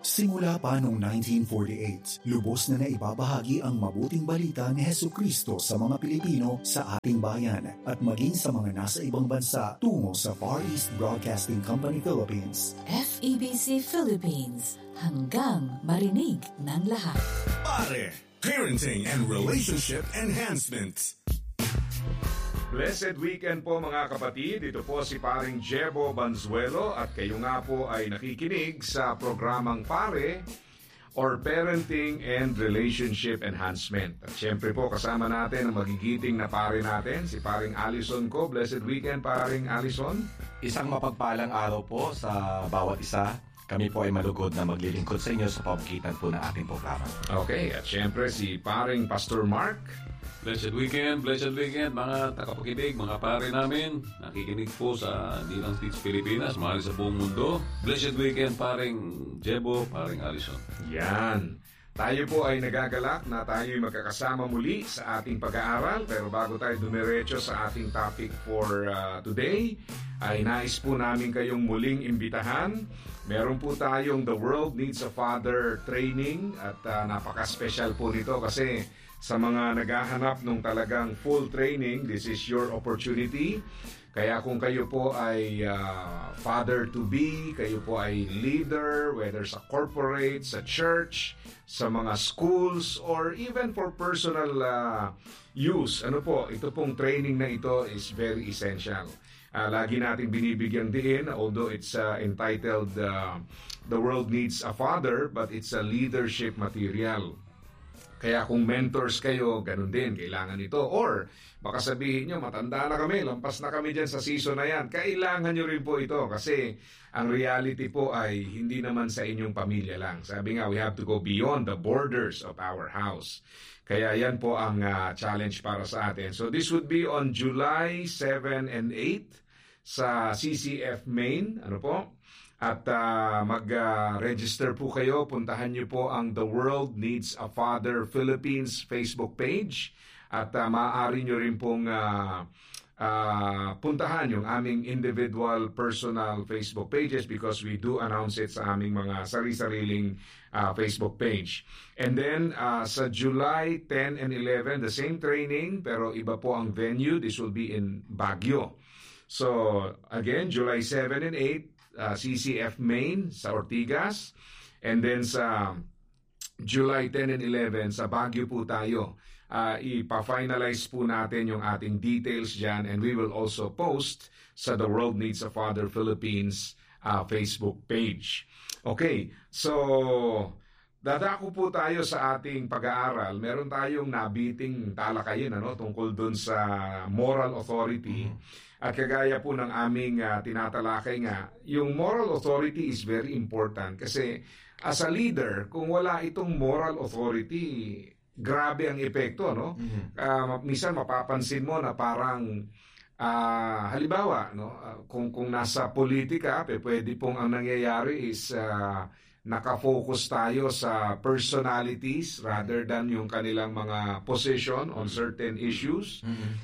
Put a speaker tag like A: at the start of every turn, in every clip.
A: Simula pa noong 1948, lubos na naibabahagi ang mabuting balita ni Hesukristo sa mga Pilipino sa ating bayan at maging sa mga nasa ibang bansa tungo sa Far East Broadcasting Company Philippines.
B: FEBC Philippines, hanggang marinig ng lahat.
C: Pare, Parenting and Relationship Enhancement. Blessed weekend po mga kapatid, ito po si paring Jebo Banzuelo at kayo nga po ay nakikinig sa programang Pare or Parenting and Relationship Enhancement. At syempre po kasama natin ang magigiting na pare natin, si paring Allison ko. Blessed weekend paring Allison.
D: Isang mapagpalang araw po sa bawat isa. Kami po ay malugod na maglilingkod sa inyo sa pamamagitan po ng ating programa.
C: Okay, at syempre si paring Pastor Mark.
E: Blessed weekend mga takapakinig, mga pare namin. Nakikinig po sa Dilang States, Pilipinas, mahal sa buong mundo. Blessed weekend paring Jebo, paring Allison.
C: Yan. Tayo po ay nagagalak na tayo'y magkakasama muli sa ating pag-aaral. Pero bago tayo dumiretso sa ating topic for today, ay nais po namin kayong muling imbitahan. Meron po tayong The World Needs a Father training at napaka-special po nito kasi sa mga naghahanap nung talagang full training, this is your opportunity. Kaya kung kayo po ay father-to-be, kayo po ay leader, whether sa corporate, sa church, sa mga schools, or even for personal use, ito pong training na ito is very essential. Lagi natin binibigyang diin, although it's entitled The World Needs a Father, but it's a leadership material. Kaya kung mentors kayo, ganun din, kailangan ito. Or baka sabihin nyo, matanda na kami, lampas na kami dyan sa season na yan. Kailangan nyo rin po ito kasi ang reality po ay hindi naman sa inyong pamilya lang. Sabi nga, we have to go beyond the borders of our house. Kaya yan po ang challenge para sa atin. So this would be on July 7 and 8 sa CCF Main. At mag-register po kayo. Puntahan niyo po ang The World Needs a Father Philippines Facebook page. At maaari niyo rin pong puntahan yung aming individual personal Facebook pages because we do announce it sa aming mga sari-sariling Facebook page. And then sa July 10 and 11, the same training pero iba po ang venue. This will be in Baguio. So again, July 7 and 8, CCF Main sa Ortigas, and then sa July 10 and 11 sa Baguio po tayo. Ipa-finalize po natin yung ating details dyan, and we will also post sa The World Needs a Father Philippines Facebook page. Okay, so dadako po tayo sa ating pag-aaral. Meron tayong nabiting talakayin tungkol dun sa moral authority. At kagaya po ng aming tinatalakay nga, yung moral authority is very important kasi as a leader, kung wala itong moral authority, grabe ang epekto, minsan mapapansin mo na parang halimbawa, kung nasa politika, pwede pong ang nangyayari is nakafocus tayo sa personalities rather than yung kanilang mga position on certain issues.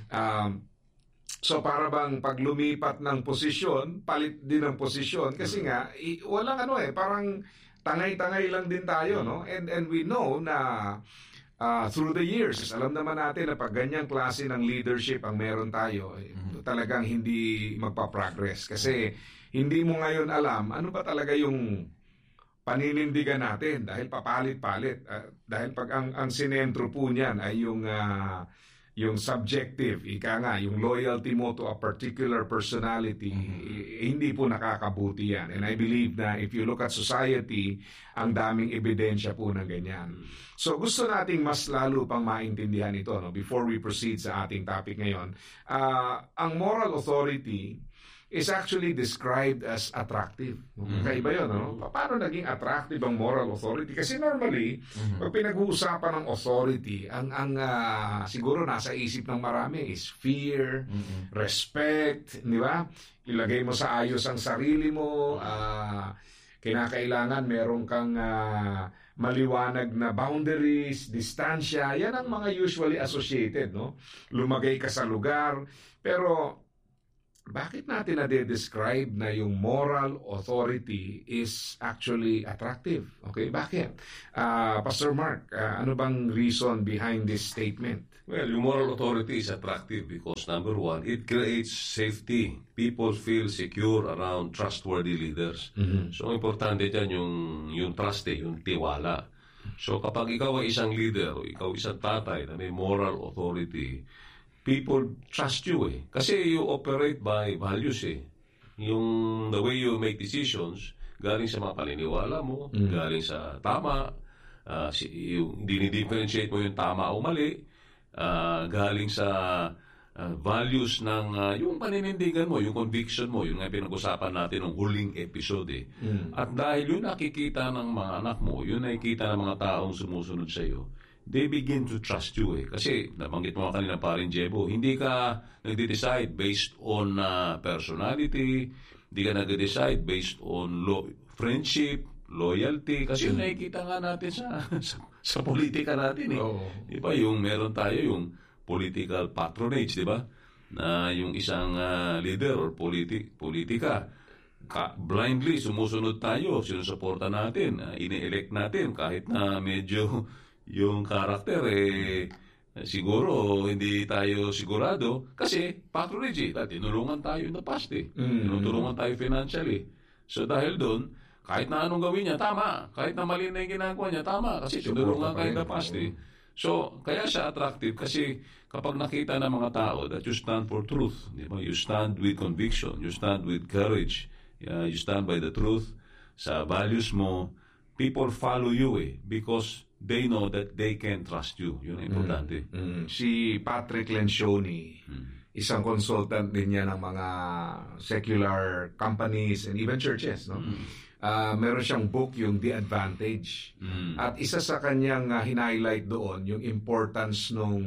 C: So para bang pag lumipat ng posisyon, palit din ng posisyon kasi nga walang parang tangay-tangay lang din tayo, And we know na through the years, alam naman natin na pag ganyang klase ng leadership ang meron tayo, talagang hindi magpa-progress kasi hindi mo ngayon alam ano ba talaga yung paninindigan natin dahil papalit-palit. Dahil pag ang sinentro po niyan ay yung subjective, yung loyalty mo to a particular personality, hindi po nakakabuti yan. And I believe na if you look at society, ang daming ebidensya po ng ganyan. So gusto nating mas lalo pang maintindihan ito before we proceed sa ating topic ngayon. Ang moral authority is actually described as attractive. Kaiba yun, Paano naging attractive ang moral authority? Kasi normally, pag pinag-uusapan ng authority, ang siguro nasa isip ng marami is fear, respect, di ba? Ilagay mo sa ayos ang sarili mo, kinakailangan meron kang maliwanag na boundaries, distansya, yan ang mga usually associated, Lumagay ka sa lugar, pero bakit natin na-describe na yung moral authority is actually attractive? Okay, bakit? Pastor Mark, ano bang reason behind this statement?
E: Well, yung moral authority is attractive because number one, it creates safety. People feel secure around trustworthy leaders.
C: Mm-hmm.
E: So, importante dyan yung trust, yung tiwala. So, kapag ikaw ay isang leader o ikaw isang tatay na may moral authority, people trust you Kasi you operate by values the way you make decisions, galing sa mga paniniwala mo, galing sa tama, dinidifferentiate mo yung tama o mali, galing sa values ng yung paninindigan mo, yung conviction mo, yung nga pinag-usapan natin ng huling episode At dahil yun nakikita ng mga anak mo, yun nakikita ng mga taong sumusunod sa iyo, they begin to trust you Kasi, nabanggit mo kanina parin Jebo, hindi ka nagde-decide based on personality, hindi ka nagde-decide based on friendship, loyalty, kasi yun nakikita nga natin sa politika natin Di ba? Yung meron tayo yung political patronage, di ba? Na yung isang leader or politika, blindly sumusunod tayo, sinusuporta natin, ini-elect natin kahit na medyo yung karakter siguro hindi tayo sigurado kasi patronage tinulungan tayo in the past tinulungan tayo financially. So dahil doon, kahit na anong gawin niya, tama. Kahit na mali na yung ginagawa niya, tama. Kasi tinulungan tayo in the past So, kaya siya attractive kasi kapag nakita ng mga tao that you stand for truth, di ba? You stand with conviction, you stand with courage, you stand by the truth, sa values mo, people follow you because they know that they can trust you. Yun ang importante.
C: Si Patrick Lencioni, isang consultant din niya ng mga secular companies and even churches. Meron siyang book, yung The Advantage. At isa sa kanyang hinighlight doon, yung importance nung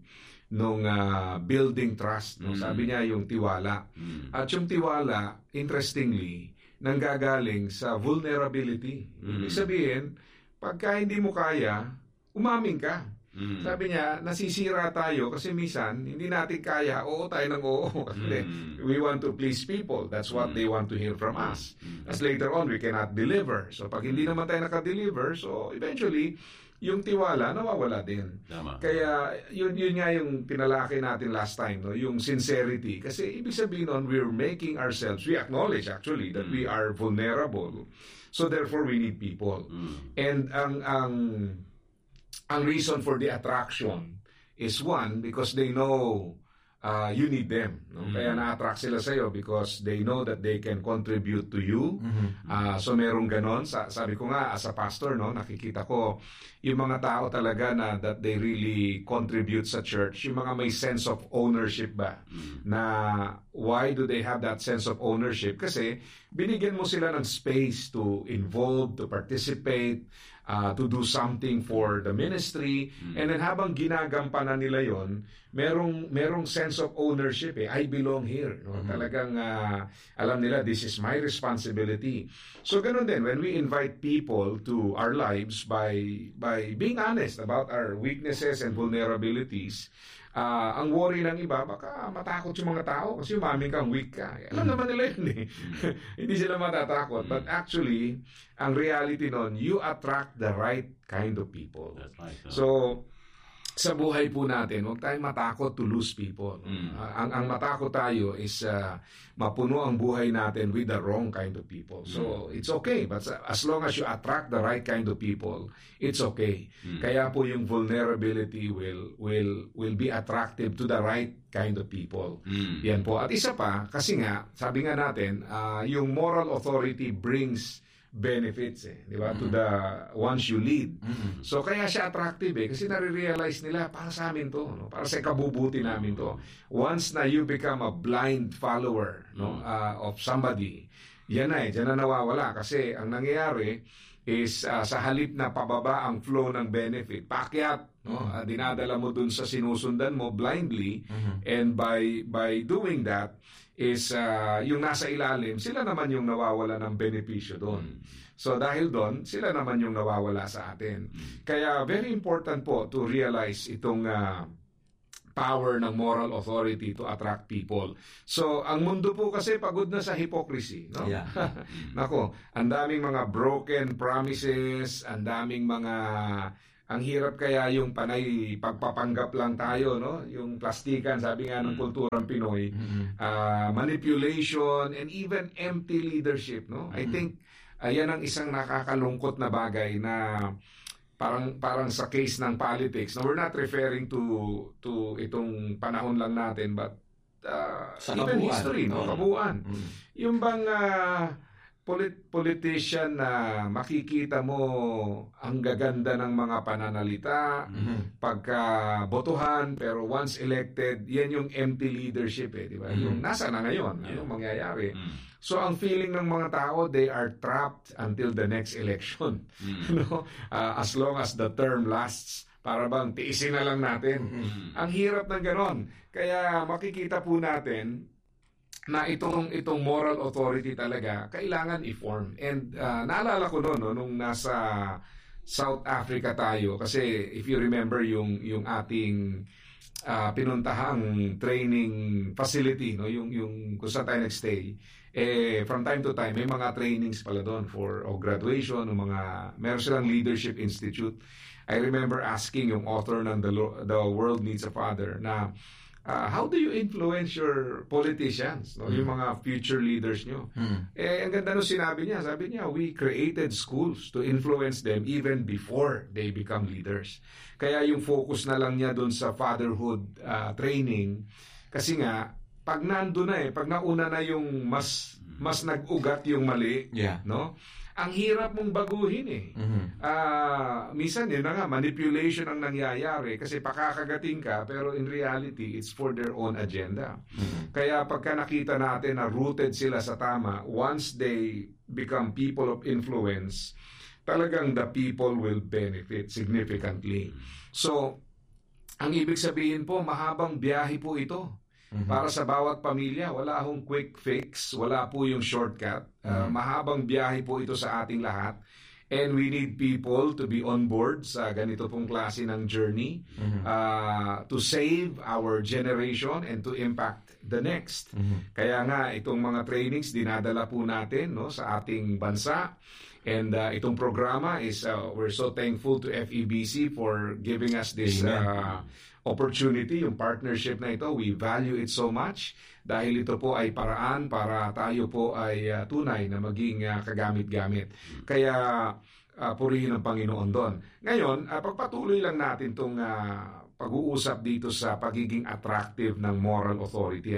C: building trust. Sabi niya yung tiwala. At yung tiwala, interestingly, nanggagaling sa vulnerability. Ibig sabihin, pagka hindi mo kaya, umamin ka. Sabi niya, nasisira tayo kasi minsan, hindi natin kaya, oo tayo ng oo. Kasi we want to please people. That's what they want to hear from us. As later on, we cannot deliver. So pag hindi naman tayo nakadeliver, so eventually, yung tiwala, nawawala din.
E: Tama.
C: Kaya yun nga yung pinalaki natin last time, yung sincerity. Kasi ibig sabihin nun, we're making ourselves, we acknowledge actually that we are vulnerable. So therefore, we need people. And ang reason for the attraction is one, because they know you need them. Kaya na-attract sila sa'yo because they know that they can contribute to you. So merong ganon. Sabi ko nga, as a pastor, nakikita ko yung mga tao talaga na that they really contribute sa church. Yung mga may sense of ownership ba? Na why do they have that sense of ownership? Kasi binigyan mo sila ng space to involve, to participate, to do something for the ministry. And then habang ginagampanan nila yon, merong sense of ownership. I belong here. Talagang alam nila, this is my responsibility. So ganun din, when we invite people to our lives by being honest about our weaknesses and vulnerabilities, ang worry ng iba, baka matakot yung mga tao kasi umamin kang weak ka. Alam naman nila yun Hindi sila matatakot. But actually, ang reality nun, you attract the right kind of people.
E: That's right.
C: So, sa buhay po natin, huwag tayong matakot to lose people. Ang matakot tayo is mapuno ang buhay natin with the wrong kind of people. So, it's okay. But as long as you attract the right kind of people, it's okay. Kaya po yung vulnerability will be attractive to the right kind of people. Yan po. At isa pa, kasi nga, sabi nga natin, yung moral authority brings benefits di ba, to the ones you lead. So kaya siya attractive kasi nare-realize nila, para sa amin to, para sa kabubuti namin to. Once na you become a blind follower of somebody, yan na dyan na nawawala kasi ang nangyayari is sa halip na pababa ang flow ng benefit, paakyat, dinadala mo dun sa sinusundan mo blindly, and by doing that is yung nasa ilalim, sila naman yung nawawala ng benepisyo doon. So dahil doon, sila naman yung nawawala sa atin. Kaya very important po to realize itong power ng moral authority to attract people. So, ang mundo po kasi pagod na sa hypocrisy, no?
D: Yeah.
C: Nako, ang daming mga broken promises, ang daming mga ang hirap kaya yung panay pagpapanggap lang tayo, no? Yung plastikan, sabi nga ng kulturang Pinoy, manipulation and even empty leadership, no? I think yan ang isang nakakalungkot na bagay na parang sa case ng politics. No, we're not referring to itong panahon lang natin, but even
D: kabuuan,
C: history, no? Kabuuan. Yung bang politician na makikita mo ang gaganda ng mga pananalita pagka botohan, pero once elected, yan yung empty leadership, di ba? Yung nasa na ngayon, anong mangyayari? So ang feeling ng mga tao, they are trapped until the next election. No? As long as the term lasts, para bang tiisin na lang natin. Ang hirap ng ganon. Kaya makikita po natin na itong moral authority talaga kailangan i-form. And naalala ko noon, nung nasa South Africa tayo, kasi if you remember yung ating pinuntahang training facility, no, yung kung saan tayo nagstay, from time to time may mga trainings pala doon for graduation, meron silang leadership institute. I remember asking yung author ng The World Needs a Father na how do you influence your politicians, no? Yung mga future leaders nyo? Ang ganda nung sinabi niya. Sabi niya, we created schools to influence them even before they become leaders. Kaya yung focus na lang niya dun sa fatherhood training. Kasi nga, pag nando na pag nauna na yung mas nag-ugat yung mali, no? Ang hirap mong baguhin minsan yun na nga, manipulation ang nangyayari kasi pakakagating ka, pero in reality, it's for their own agenda. Kaya pagka nakita natin na rooted sila sa tama, once they become people of influence, talagang the people will benefit significantly. So, ang ibig sabihin po, mahabang biyahe po ito. Para sa bawat pamilya, wala akong quick fix, wala po yung shortcut. Mahabang biyahe po ito sa ating lahat. And we need people to be on board sa ganito pong klase ng journey to save our generation and to impact the next. Kaya nga, itong mga trainings dinadala po natin, no, sa ating bansa. And itong programa is, we're so thankful to FEBC for giving us this opportunity, yung partnership na ito. We value it so much dahil ito po ay paraan para tayo po ay tunay na maging kagamit-gamit. Kaya purihin ang Panginoon doon. Ngayon, pagpatuloy lang natin itong pag-uusap dito sa pagiging attractive ng moral authority.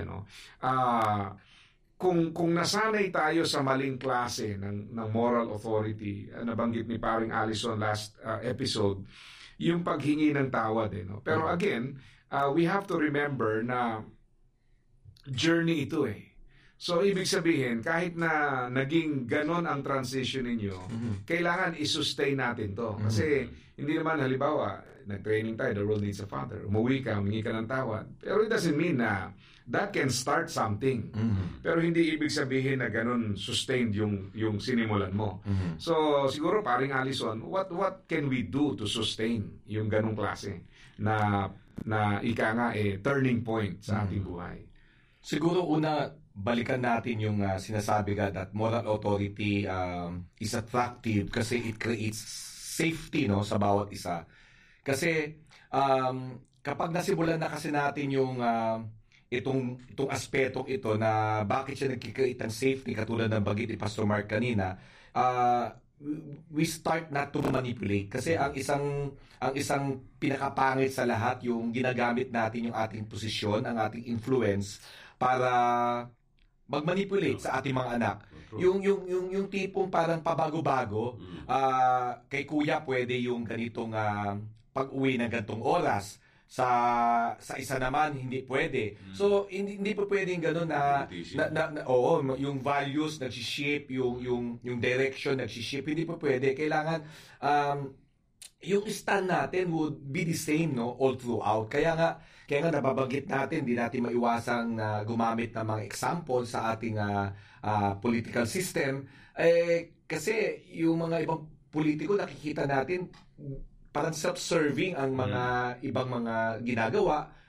C: Kung nasanay tayo sa maling klase ng moral authority, nabanggit ni Paring Allison last episode, yung paghingi ng tawad. No? Pero again, we have to remember na journey ito So, ibig sabihin, kahit na naging ganon ang transition ninyo, kailangan i-sustain natin to. Kasi, hindi naman, halimbawa, nag-training tayo, the world needs a father. Umuwi ka, humingi ka ng tawad. Pero it doesn't mean na that can start something. Pero hindi ibig sabihin na ganon sustained yung sinimulan mo. So, siguro, Paring Allison, what can we do to sustain yung ganong klase na ika nga turning point sa ating buhay?
D: Siguro una, balikan natin yung sinasabi ka that moral authority is attractive kasi it creates safety, no, sa bawat isa. Kasi kapag nasimulan na kasi natin yung itong aspetong ito na bakit siya nagki-create ng safety, katulad ng bagit ni Pastor Mark kanina, we start not to manipulate kasi ang isang pinakapangit sa lahat yung ginagamit natin yung ating posisyon, ang ating influence para mag-manipulate sa ating mga anak. Yung tipong parang pabago-bago, kay kuya pwede yung ganitong pag-uwi ng ganitong oras, sa isa naman hindi pwede. So hindi pa pwedeng ganoon na yung values nagsi-shape, yung direction nagsi-shape, hindi pa pwede. Kailangan yung stand natin would be the same, no, all throughout. Kaya nga nababanggit natin, di natin maiwasang gumamit ng mga example sa ating political system. Kasi yung mga ibang politiko, nakikita natin parang self-serving ang mga ibang mga ginagawa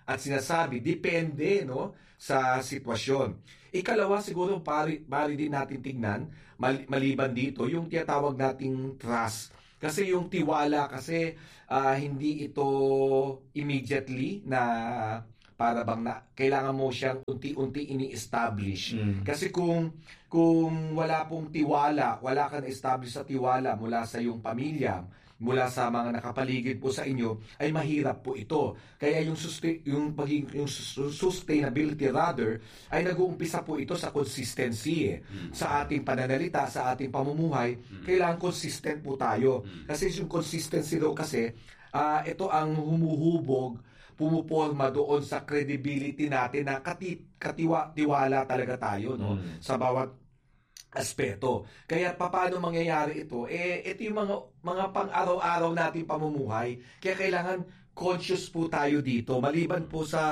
D: at sinasabi, depende, no, sa sitwasyon. Ikalawa, siguro pari din natin tignan, maliban dito, yung tinatawag nating trust. Kasi yung tiwala, kasi hindi ito immediately na para bang na kailangan mo siyang unti-unti ini-establish. Kasi kung wala pong tiwala, wala kang establish sa tiwala mula sa iyong pamilya, mula sa mga nakapaligid po sa inyo, ay mahirap po ito. Kaya yung sustainability rather ay nag-uumpisa po ito sa consistency sa ating pananalita, sa ating pamumuhay. Kailangan consistent po tayo. Kasi yung consistency daw kasi ito ang humuhubog, pumuporma doon sa credibility natin na tiwala talaga tayo, no, sa bawat aspeto. Kaya paano mangyayari ito? Ito yung mga pang-araw-araw nating pamumuhay. Kaya kailangan conscious po tayo dito. Maliban po sa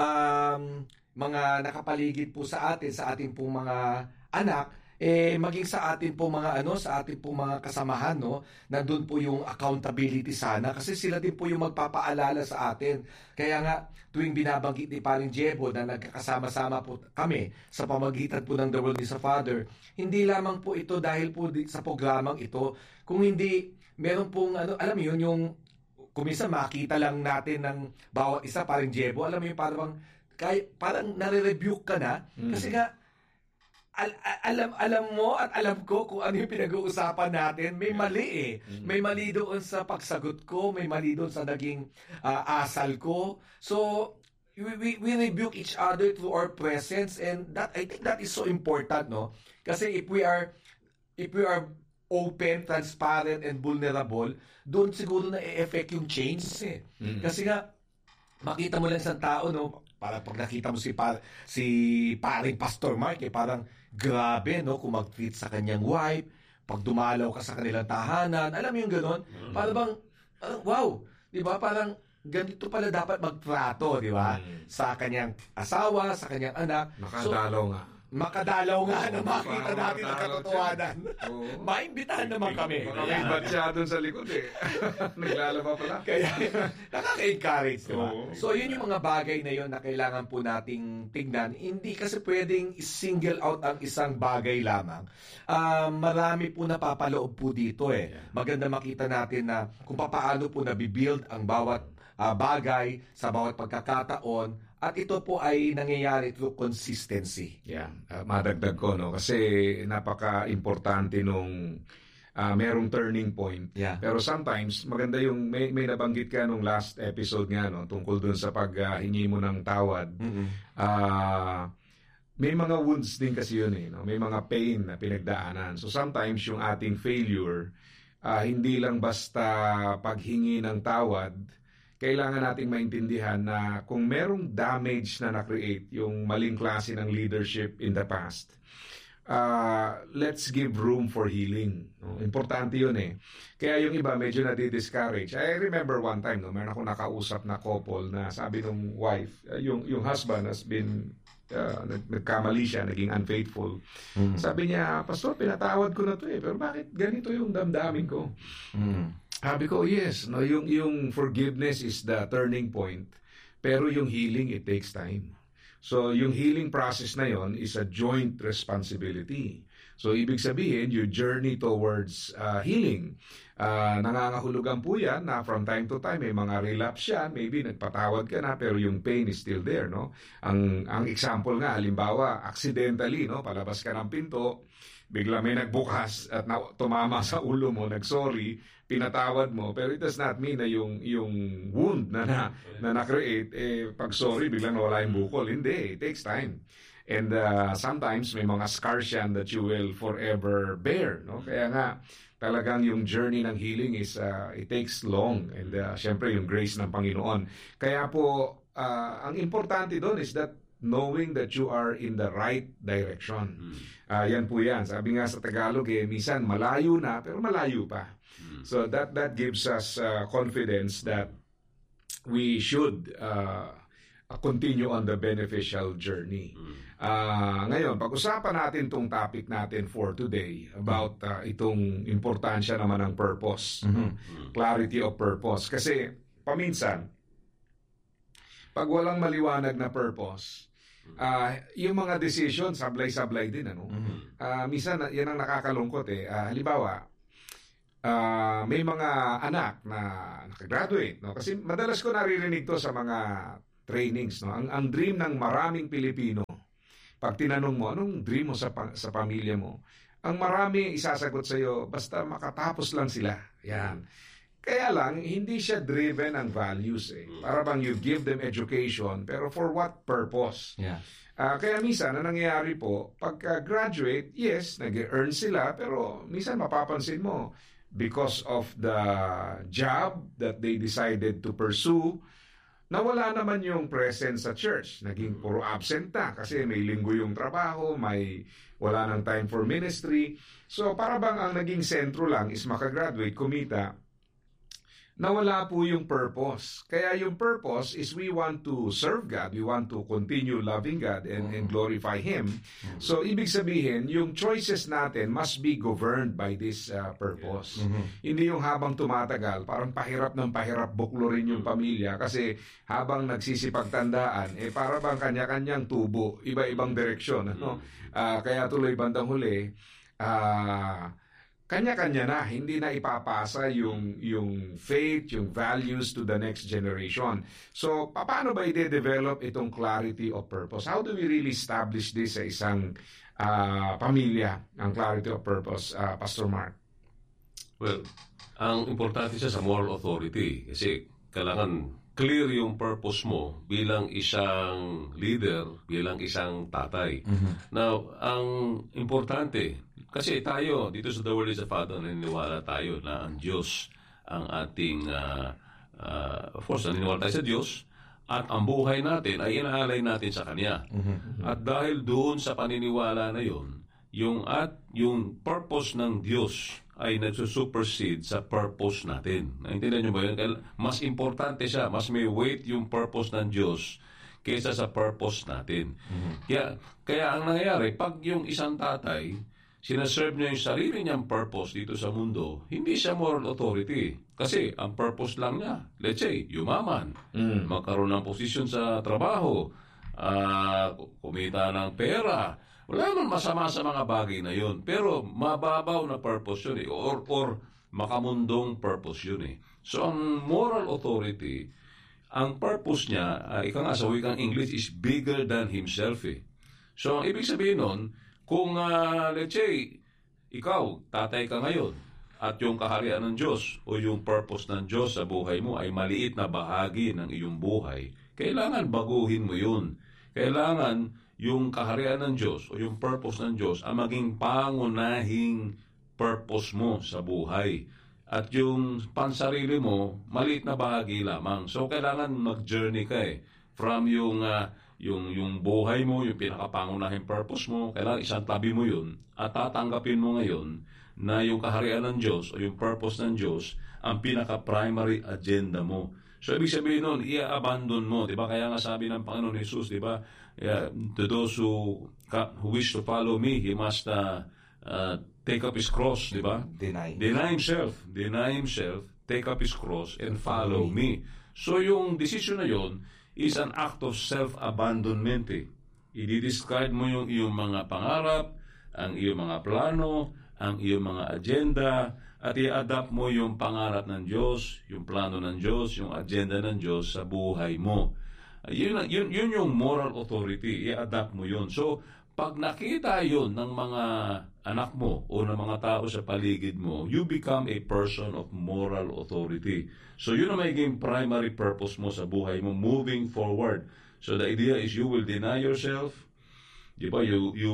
D: mga nakapaligid po sa atin, sa ating pong mga anak, maging sa atin po sa atin po mga kasamahan, no, nandun po yung accountability sana, kasi sila din po yung magpapaalala sa atin. Kaya nga tuwing binabanggit ni Paring Jebo na nagkakasama-sama po kami sa pamagitan po ng The World is a Father, hindi lamang po ito dahil po sa programang ito, kung hindi meron pong alam mo yun, yung kuminsan makita lang natin ng bawat isa, Paring Jebo, alam mo yun, parang nare-rebuke ka na kasi nga alam mo at alam ko kung ano yung pinag-uusapan natin. May mali May mali doon sa pagsagot ko, may mali doon sa naging asal ko. So we rebuke each other through our presence, and that, I think that is so important, no? Kasi if we are open, transparent, and vulnerable, doon siguro na-e-effect yung change Kasi nga makita mo lang isang tao, no? Para pag nakita mo si paring Pastor Mark, parang grabe, no, kung mag-treat sa kanyang wife, pag dumalaw ka sa kanilang tahanan, alam mo yung gano'n? Parang bang, wow, di ba? Parang ganito pala dapat magtrato, di ba? Sa kanyang asawa, sa kanyang anak. Makadalaw nga na makita natin ang katotohanan. Maimbitahan naman kami.
C: Baka may batya doon sa likod Naglalaba pala.
D: Kaya nakaka-encourage, diba? So yun yung mga bagay na yun na kailangan po nating tignan. Hindi kasi pwedeng single out ang isang bagay lamang. Marami po napapaloob po dito Maganda makita natin na kung paano po nabibuild ang bawat bagay sa bawat pagkakataon. At ito po ay nangyayari through consistency.
C: Madagdag ko, no? Kasi napaka-importante nung merong turning point. Pero sometimes, maganda yung may nabanggit ka nung last episode nga, no? Tungkol dun sa paghingi mo ng tawad. May mga wounds din kasi yun no? May mga pain na pinagdaanan. So sometimes yung ating failure, hindi lang basta paghingi ng tawad, kailangan nating maintindihan na kung merong damage na na-create, yung maling klase ng leadership in the past, let's give room for healing. Importante yun Kaya yung iba medyo na-discourage. I remember one time, meron akong nakausap na couple na sabi ng wife, yung husband has been, nagkamali siya, naging unfaithful. Sabi niya, Pastor, pinatawad ko na to pero bakit ganito yung damdamin ko? Sabi ko, yes, no, yung forgiveness is the turning point, pero yung healing, it takes time. So, yung healing process na yon is a joint responsibility. So, ibig sabihin, your journey towards healing. Nangangahulugan po yan na from time to time, may mga relapse yan, maybe nagpatawad ka na, pero yung pain is still there, no? Ang example nga, halimbawa, accidentally, no, palabas ka ng pinto, bigla may nagbukas at tumama sa ulo mo, nag-sorry, pinatawad mo, pero it does not mean na yung wound na na-create, pag sorry, biglang nawala yung bukol. Hindi, it takes time. And sometimes may mga scars yan that you will forever bear. No? Kaya nga, talagang yung journey ng healing is, it takes long. And syempre, yung grace ng Panginoon. Kaya po, ang importante doon is that knowing that you are in the right direction. Yan po yan. Sabi nga sa Tagalog, minsan malayo na, pero malayo pa. So that gives us confidence that we should continue on the beneficial journey. Ngayon, pag-usapan natin itong topic natin for today about itong importansya naman ng purpose. Clarity of purpose. Kasi paminsan, pag walang maliwanag na purpose, yung mga decision, sablay-sablay din, ano? Minsan, yan ang nakakalungkot eh. Halimbawa, may mga anak na nakagraduate, no? Kasi madalas ko naririnig to sa mga trainings, no? Ang dream ng maraming Pilipino, pag tinanong mo, anong dream mo sa pamilya mo? Ang marami isasagot sa iyo, basta makatapos lang sila. Yan. Kaya lang, hindi siya driven ang values eh. Para bang you give them education, pero for what purpose?
D: Yeah.
C: Kaya minsan, ang nangyayari po, pagka-graduate, yes, nag-earn sila, pero minsan mapapansin mo, because of the job that they decided to pursue, nawala naman yung presence sa church. Naging puro absent na kasi may linggo yung trabaho, wala nang time for ministry. So para bang ang naging sentro lang is makagraduate, kumita, nawala po yung purpose. Kaya yung purpose is we want to serve God, we want to continue loving God and glorify Him. So ibig sabihin, yung choices natin must be governed by this purpose. Hindi yung habang tumatagal, parang pahirap ng pahirap buklurin yung pamilya kasi habang nagsisipagtandaan, para bang kanya-kanyang tubo, iba-ibang direksyon. Ano? Kaya tuloy bandang huli, kanya-kanya na, hindi na ipapasa yung faith, yung values to the next generation. So, paano ba i-develop itong clarity of purpose? How do we really establish this sa isang pamilya, ang clarity of purpose, Pastor Mark?
E: Well, ang importante siya sa moral authority kasi kailangan clear yung purpose mo bilang isang leader, bilang isang tatay. Now, ang importante, kasi tayo, dito sa The Word is the Father, naniniwala tayo na ang Diyos ang ating, of course, naniniwala tayo sa Diyos, at ang buhay natin ay inaalay natin sa Kanya. At dahil doon sa paniniwala na yun, yung purpose ng Diyos ay nagsusupersede sa purpose natin. Naintindihan nyo ba yun? Mas importante siya, mas may weight yung purpose ng Diyos kaysa sa purpose natin. Kaya ang nangyayari, pag yung isang tatay, sinaserve niya yung sarili niyang purpose dito sa mundo, hindi siya moral authority. Kasi ang purpose lang niya, let's say, yumaman, magkaroon ng posisyon sa trabaho, kumita ng pera. Wala naman masama sa mga bagay na yun. Pero mababaw na purpose yun or makamundong purpose yun eh. So ang moral authority, ang purpose niya, ika nga sa wikang English, is bigger than himself eh. So ang ibig sabihin nun, kung, let's say, ikaw, tatay ka ngayon, at yung kaharian ng Diyos o yung purpose ng Diyos sa buhay mo ay maliit na bahagi ng iyong buhay, kailangan baguhin mo yun. Kailangan yung kaharian ng Diyos o yung purpose ng Diyos ang maging pangunahing purpose mo sa buhay. At yung pansarili mo, maliit na bahagi lamang. So, kailangan mag-journey ka eh. From yung buhay mo, yung pinakapangunahing purpose mo, kailangan isang tabi mo yun at tatanggapin mo ngayon na yung kaharian ng Diyos o yung purpose ng Diyos ang pinaka-primary agenda mo. So, ibig sabihin nun, i-abandon mo. Diba? Kaya nga sabi ng Panginoon Jesus, diba? To those who wish to follow me, he must take up his cross, diba? Deny himself, take up his cross, and follow me. So, yung decision na yun, is an act of self-abandonment eh. I-discard mo yung iyong mga pangarap, ang iyong mga plano, ang iyong mga agenda, at i-adapt mo yung pangarap ng Diyos, yung plano ng Diyos, yung agenda ng Diyos sa buhay mo. Yun yung moral authority, i-adapt mo yun. So, pag nakita yun ng mga anak mo o ng mga tao sa paligid mo, you become a person of moral authority. So, yun ang magiging primary purpose mo sa buhay mo moving forward. So, the idea is you will deny yourself. Diba?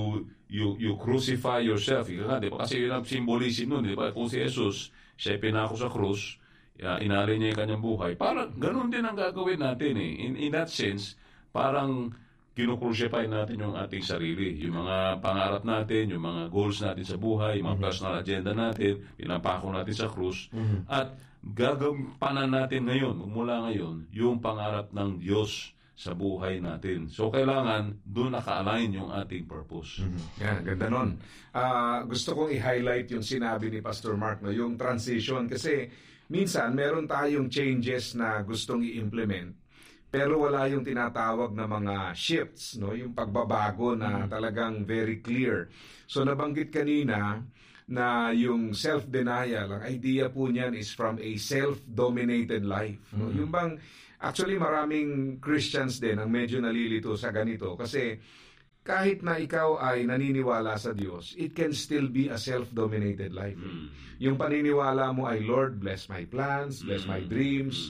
E: You crucify yourself. Diba? Kasi yun ang symbolism nun. Diba? Kung si Jesus, siya pinako sa krus, inalay niya yung kanyang buhay. Parang ganun din ang gagawin natin eh. In that sense, parang kinukrucify natin yung ating sarili. Yung mga pangarap natin, yung mga goals natin sa buhay, yung mga personal agenda natin, pinapako natin sa krus. At gagampanan natin ngayon, mula ngayon, yung pangarap ng Diyos sa buhay natin. So, kailangan doon naka-align yung ating purpose.
C: Yan, ganda nun. Gusto kong i-highlight yung sinabi ni Pastor Mark, no, yung transition. Kasi minsan, meron tayong changes na gustong i-implement. pero wala yung tinatawag na mga shifts, no? Yung pagbabago na talagang very clear. So nabanggit kanina na yung self-denial, ang idea po niyan is from a self-dominated life. No? Yung bang, actually maraming Christians din ang medyo nalilito sa ganito kasi kahit na ikaw ay naniniwala sa Diyos, it can still be a self-dominated life. Yung paniniwala mo ay, Lord, bless my plans, bless my dreams.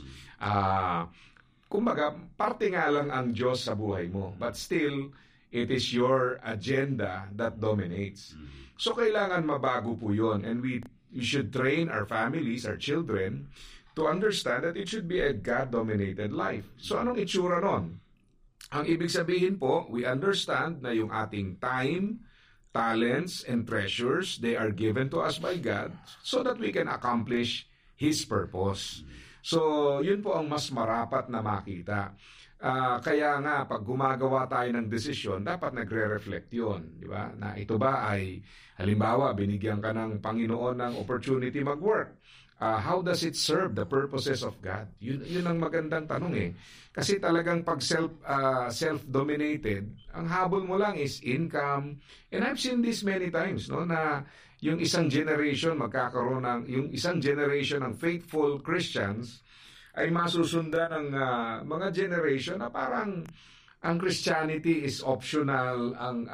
C: Kumbaga, parte nga lang ang Diyos sa buhay mo. But still, it is your agenda that dominates. So, kailangan mabago po yun. And we should train our families, our children, to understand that it should be a God-dominated life. So, anong itsura nun? Ang ibig sabihin po, we understand na yung ating time, talents, and treasures, they are given to us by God so that we can accomplish His purpose. So, yun po ang mas marapat na makita. Kaya nga, pag gumagawa tayo ng desisyon, dapat nagre-reflect yun. Di ba? Na ito ba ay, halimbawa, binigyan ka ng Panginoon ng opportunity mag-work. How does it serve the purposes of God? Yun ang magandang tanong eh. Kasi talagang pag self-dominated, ang habol mo lang is income. And I've seen this many times, no, na yung isang generation magkakaroon ng, yung isang generation ng faithful Christians ay masusundan ng mga generation na parang ang Christianity is optional,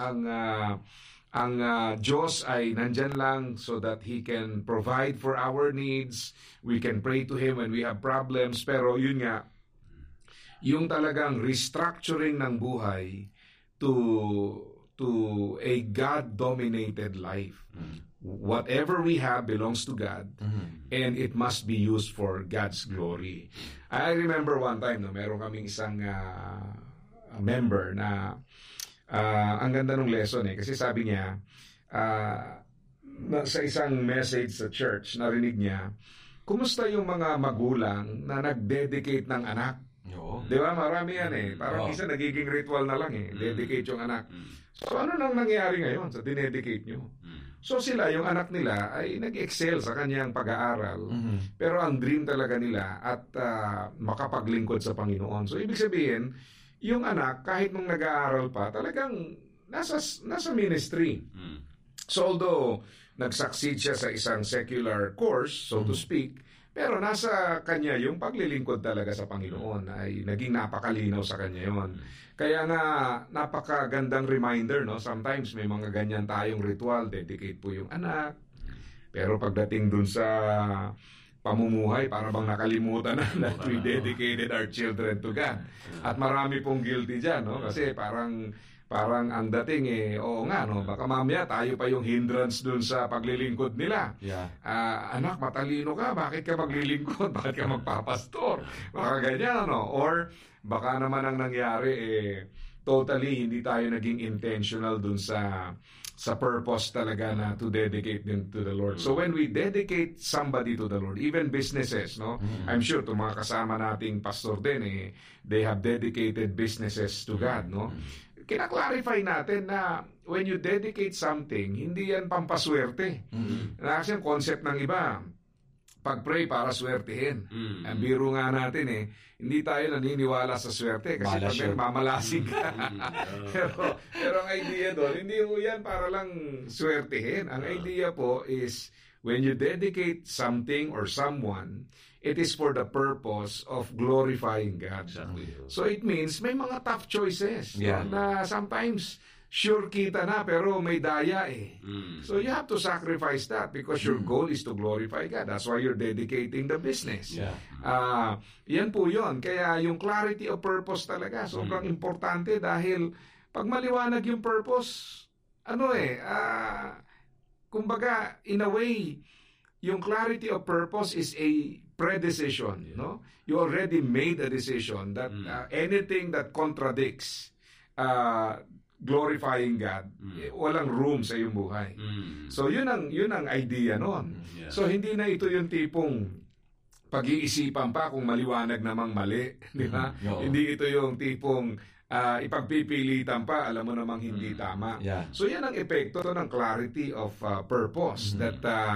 C: ang Diyos ay nandyan lang so that He can provide for our needs. We can pray to Him when we have problems. Pero yun nga, yung talagang restructuring ng buhay to a God-dominated life. Whatever we have belongs to God, and it must be used for God's glory. I remember one time, no, meron kaming isang member na ang ganda ng lesson kasi sabi niya, sa isang message sa church, narinig niya, kumusta yung mga magulang na nag-dedicate ng anak? Di ba? Marami yan Parang isa nagiging ritual na lang dedicate yung anak. So ano nang nangyari ngayon sa dinedicate nyo? So sila, yung anak nila ay nag-excel sa kanyang pag-aaral. Pero ang dream talaga nila at makapaglingkod sa Panginoon. So ibig sabihin, yung anak, kahit nung nag-aaral pa, talagang nasa ministry. So although nag-succeed siya sa isang secular course, so to speak, pero nasa kanya yung paglilingkod talaga sa Panginoon ay naging napakalinaw sa kanya yon. Kaya nga napakagandang reminder, no? Sometimes may mga ganyan tayong ritual, dedicate po yung anak. Pero pagdating dun sa pamumuhay, para bang nakalimutan na that we dedicated our children to God. At marami pong guilty dyan, no? Kasi parang ang dating oo nga, no? Baka mamaya tayo pa yung hindrance dun sa paglilingkod nila. Anak, matalino ka, bakit ka maglilingkod? Bakit ka magpapastor? Baka ganyan, no? Or baka naman ang nangyari, totally hindi tayo naging intentional dun sa purpose talaga na to dedicate them to the Lord. So when we dedicate somebody to the Lord, even businesses, no? I'm sure to mga kasama nating pastor din, they have dedicated businesses to God, no? Kina-clarify natin na when you dedicate something, hindi yan pampaswerte. Kasi yung concept ng iba, pag-pray para swertihin. Ang biro nga natin hindi tayo naniniwala sa swerte kasi pag mamalasing ka. pero ang idea doon, hindi po yan para lang swertihin. Ang idea po is when you dedicate something or someone, it is for the purpose of glorifying God.
E: Exactly.
C: So it means may mga tough choices na sometimes sure kita na pero may daya So you have to sacrifice that because your goal is to glorify God. That's why you're dedicating the business. Yan po yun. Kaya yung clarity of purpose talaga sobrang importante dahil pag maliwanag yung purpose, kumbaga in a way, yung clarity of purpose is a pre-decision. No? You already made a decision that anything that contradicts glorifying God, walang room sa iyong buhay. So yun ang idea noon. So hindi na ito yung tipong pag-iisipan pa kung maliwanag namang mali, di ba? Hindi ito yung tipong ipagpipilitan pa, alam mo namang hindi tama. So yan ang epekto ng clarity of purpose that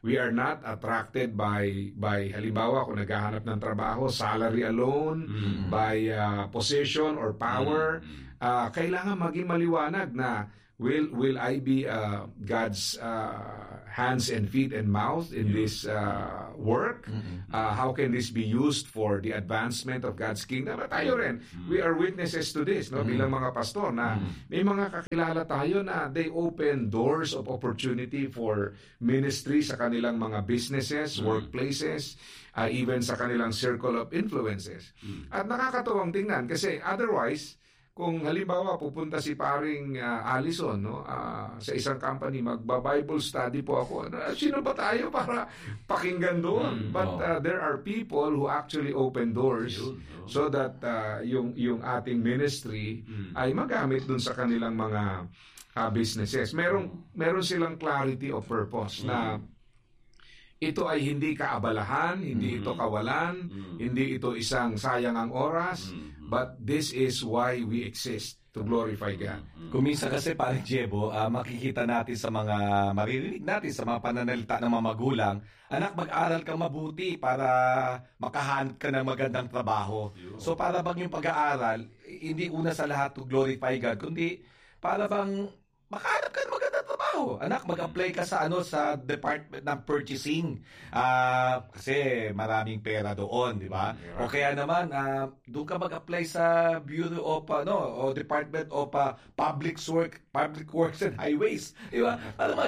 C: We are not attracted by halimbawa kung naghahanap ng trabaho, salary alone, by position or power. Kailangan maging maliwanag na will I be God's hands and feet and mouth in this work? How can this be used for the advancement of God's kingdom? At tayo rin, we are witnesses to this, no? Bilang mga pastor na may mga kakilala tayo na they open doors of opportunity for ministry sa kanilang mga businesses, workplaces, even sa kanilang circle of influences. At nakakatuwang tingnan kasi otherwise, kung halimbawa pupunta si paring Allison, no, sa isang company, magba-Bible study po ako. Sino ba tayo para pakinggan doon? But there are people who actually open doors so that yung ating ministry ay magamit doon sa kanilang mga businesses. Meron silang clarity of purpose na ito ay hindi kaabalahan, hindi ito kawalan, hindi ito isang sayang ang oras, but this is why we exist, to glorify God.
D: Kung minsan kasi parang Jebo, makikita natin sa mga maririnig natin sa mga pananalita ng mga magulang, anak, mag-aral kang mabuti para makahanap ka ng magandang trabaho. So para bang yung pag-aaral, hindi una sa lahat to glorify God, kundi para bang makahanap ka ng magandang trabaho. Anak, mag-apply ka sa sa department ng purchasing. Kasi maraming pera doon, di ba? O kaya naman, doon ka mag-apply sa Bureau of o Department of Public Works and Highways, di ba? Para